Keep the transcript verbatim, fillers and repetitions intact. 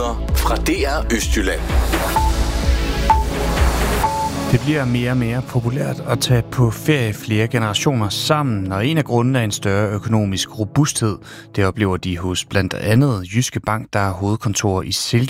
nyheder fra D R Østjylland. Det bliver mere og mere populært at tage på ferie flere generationer sammen, og en af grundene er en større økonomisk robusthed. Det oplever de hos blandt andet Jyske Bank, der har hovedkontor i Silkeborg.